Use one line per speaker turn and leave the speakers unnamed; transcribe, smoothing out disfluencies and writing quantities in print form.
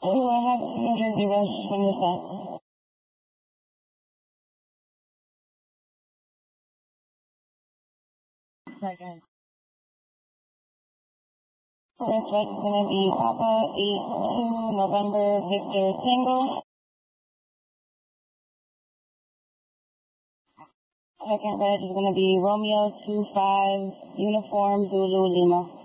Oh, I have 200 rush from the set. Second. This flight's gonna be Papa 82 November Victor Tango. Second reg is gonna be Romeo 25 Uniform Zulu Lima.